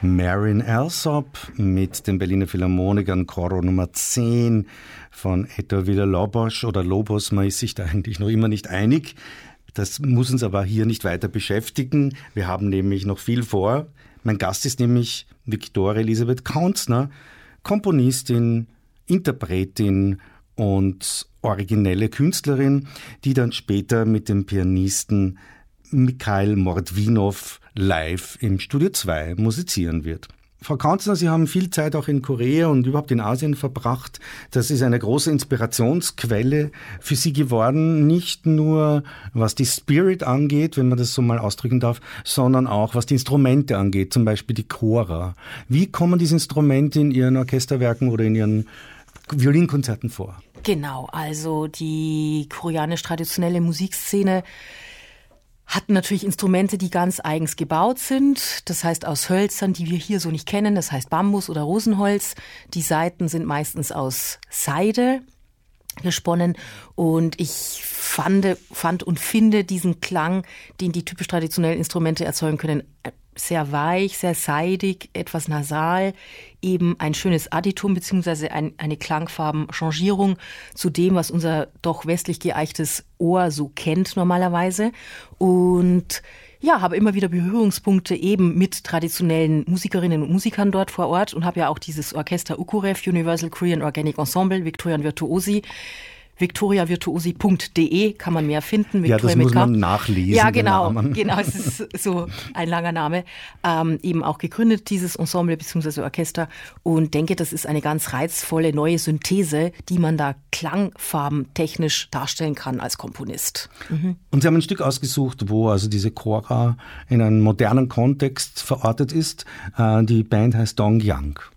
Marin Alsop mit den Berliner Philharmonikern, Choro Nummer 10 von Héctor Villa-Lobos oder Lobos, man ist sich da eigentlich noch immer nicht einig. Das muss uns aber hier nicht weiter beschäftigen. Wir haben nämlich noch viel vor. Mein Gast ist nämlich Viktoria Elisabeth Kaunzner, Komponistin, Interpretin und originelle Künstlerin, die dann später mit dem Pianisten Mikhail Mordwinow live im Studio 2 musizieren wird. Frau Kaunzner, Sie haben viel Zeit auch in Korea und überhaupt in Asien verbracht. Das ist eine große Inspirationsquelle für Sie geworden, nicht nur was die Spirit angeht, wenn man das so mal ausdrücken darf, sondern auch was die Instrumente angeht, zum Beispiel die Chora. Wie kommen diese Instrumente in Ihren Orchesterwerken oder in Ihren Violinkonzerten vor? Genau, also die koreanisch-traditionelle Musikszene hat natürlich Instrumente, die ganz eigens gebaut sind. Das heißt aus Hölzern, die wir hier so nicht kennen. Das heißt Bambus oder Rosenholz. Die Saiten sind meistens aus Seide gesponnen. Und ich fand und finde diesen Klang, den die typisch traditionellen Instrumente erzeugen können, sehr weich, sehr seidig, etwas nasal, eben ein schönes Additum beziehungsweise eine Klangfarbenchangierung zu dem, was unser doch westlich geeichtes Ohr so kennt normalerweise. Und ja, habe immer wieder Berührungspunkte eben mit traditionellen Musikerinnen und Musikern dort vor Ort und habe ja auch dieses Orchester UKOREV, Universal Korean Organic Ensemble, Victorian Virtuosi. victoriavirtuosi.de kann man mehr finden. Ja, das muss man nachlesen. Ja, genau, es ist so ein langer Name. Eben auch gegründet, dieses Ensemble bzw. Orchester, und denke, das ist eine ganz reizvolle neue Synthese, die man da klangfarbentechnisch darstellen kann als Komponist. Mhm. Und Sie haben ein Stück ausgesucht, wo also diese Chora in einem modernen Kontext verortet ist. Die Band heißt Dongyang.